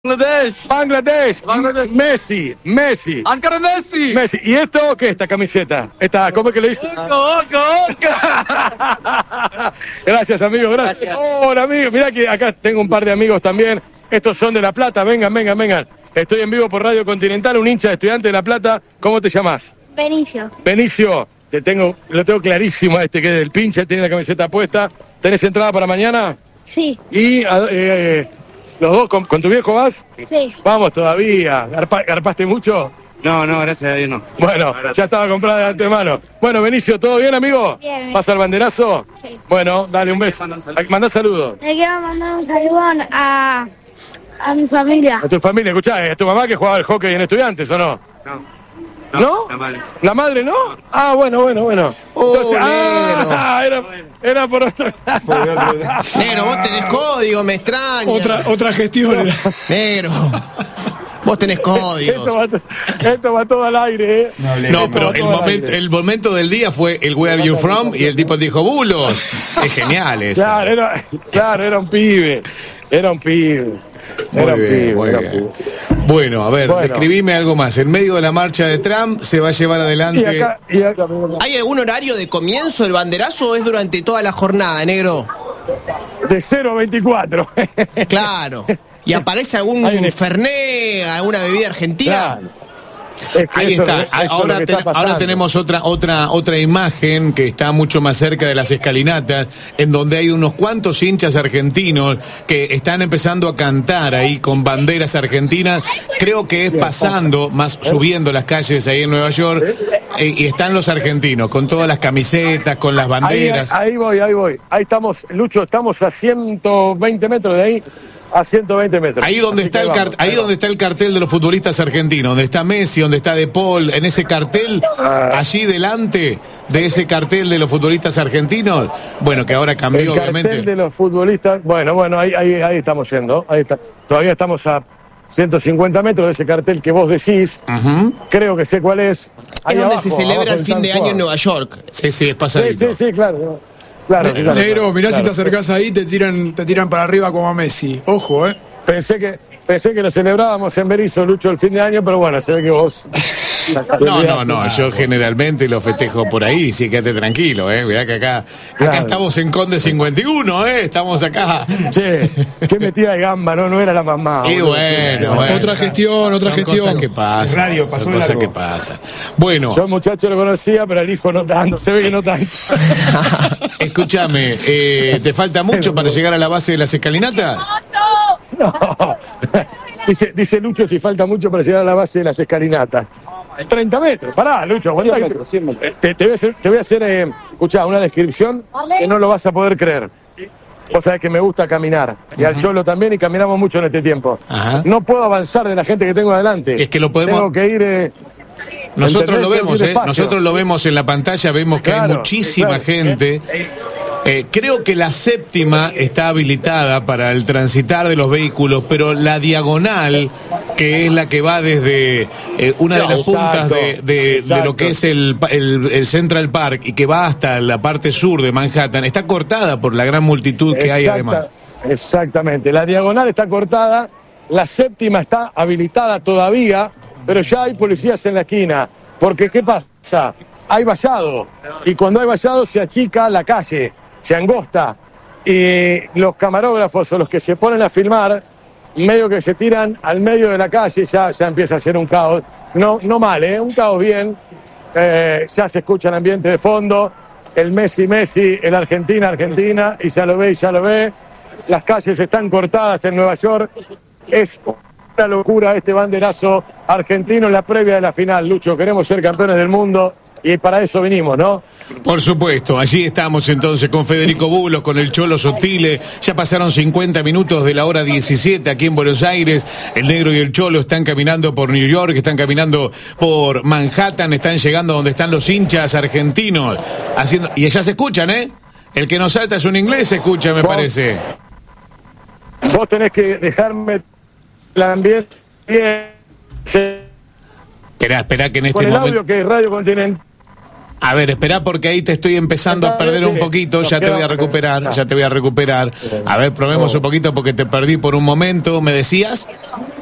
Bangladesh. Messi. Ankara Messi. ¿Y esto qué es esta camiseta? ¿Cómo es que le dice? Gracias, amigo, gracias. Hola, amigo. Mirá que acá tengo un par de amigos también. Estos son de La Plata. Vengan. Estoy en vivo por Radio Continental, un hincha de Estudiantes de La Plata. ¿Cómo te llamas? Benicio. Lo tengo clarísimo que es del pinche, tiene la camiseta puesta. ¿Tenés entrada para mañana? Sí. ¿Y los dos con tu viejo vas? Sí. Vamos todavía. ¿Garpaste mucho? No, gracias a Dios no. Bueno, ya estaba comprada de antemano. Bueno, Benicio, ¿todo bien, amigo? Bien. ¿Pasa el banderazo? Sí. Bueno, dale un beso. Mandá saludos. Le quiero mandar un saludo a mi familia. A tu familia, escuchá, ¿es tu mamá que jugaba al hockey en Estudiantes o no? ¿No? ¿La madre no? Ah, bueno. Entonces, era por otro lado. Negro, vos tenés código, me extraña. Otra gestión era. Negro, vos tenés códigos. Esto va todo al aire, ¿eh? No, pero el momento del día fue el Where Are You From y el tipo dijo Bulos. Es genial eso. Claro, era un pibe. Muy bien. Bueno, a ver, describime algo más. En medio de la marcha de Trump se va a llevar adelante. Y acá. ¿Hay algún horario de comienzo del banderazo o es durante toda la jornada, negro? De 0-24. Claro. ¿Y aparece algún fernet, alguna bebida argentina? Claro. Ahí está. Ahora tenemos otra imagen que está mucho más cerca de las escalinatas, en donde hay unos cuantos hinchas argentinos que están empezando a cantar ahí con banderas argentinas. Creo que es subiendo las calles ahí en Nueva York, y están los argentinos con todas las camisetas, con las banderas. Ahí voy. Ahí estamos, Lucho, estamos a 120 metros de ahí. A 120 metros. Ahí donde está donde está el cartel de los futbolistas argentinos, donde está Messi, donde está De Paul, en ese cartel, allí delante de ese cartel de los futbolistas argentinos, bueno, que ahora cambió, obviamente. El cartel de los futbolistas, bueno, ahí estamos yendo, ahí está. Todavía estamos a 150 metros de ese cartel que vos decís. Creo que sé cuál es. Ahí es donde se celebra el fin de año en Nueva York. Sí, es pasadito. Sí, claro. Negro, mirá si te acercás ahí, te tiran para arriba como a Messi. Ojo, Pensé que lo celebrábamos en Berizo, Lucho, el fin de año, pero bueno, se ve que vos... No, yo generalmente lo festejo por ahí, sí, quédate tranquilo, mirá que acá estamos en Conde 51, estamos acá. Che, qué metida de gamba, no era la mamá. Y bueno. Otra gestión. Cosas que pasan. Radio, pasó son cosas que pasan. Bueno. Yo el muchacho lo conocía, pero el hijo no tanto, se ve que no tanto. Escúchame, ¿te falta mucho para llegar a la base de las escalinatas? No. Dice Lucho si falta mucho para llegar a la base de las escalinatas. 30 metros, pará, Lucho, aguantá. Te voy a hacer, escuchá, una descripción que no lo vas a poder creer. Vos sabés que me gusta caminar, y al Cholo también, y caminamos mucho en este tiempo. No puedo avanzar de la gente que tengo adelante. Es que lo podemos... Tengo que ir... Nosotros lo vemos, nosotros lo vemos en la pantalla, vemos que hay muchísima gente. Creo que la séptima está habilitada para el transitar de los vehículos, pero la diagonal, que es la que va desde una de las puntas de lo que es el Central Park y que va hasta la parte sur de Manhattan, está cortada por la gran multitud que hay además. Exactamente, la diagonal está cortada, la séptima está habilitada todavía, pero ya hay policías en la esquina, porque ¿qué pasa? Hay vallado, y cuando hay vallado se achica la calle, se angosta, y los camarógrafos o los que se ponen a filmar, medio que se tiran al medio de la calle, ya empieza a ser un caos, no mal, un caos bien, ya se escucha el ambiente de fondo, el Messi, el Argentina, y ya lo ve, las calles están cortadas en Nueva York, es una locura este banderazo argentino en la previa de la final. Lucho, queremos ser campeones del mundo y para eso vinimos, ¿no? Por supuesto, allí estamos entonces con Federico Bulos, con el Cholo Sotile. Ya pasaron 50 minutos de la hora 17 aquí en Buenos Aires. El Negro y el Cholo están caminando por New York, están caminando por Manhattan, están llegando donde están los hinchas argentinos. Y allá se escuchan, El que nos salta es un inglés, se escucha, me parece. Vos tenés que dejarme el ambiente bien. Esperá que en este con el momento... audio que es Radio Continental. A ver, esperá porque ahí te estoy empezando a perder un poquito, ya te voy a recuperar. A ver, probemos un poquito porque te perdí por un momento, ¿me decías?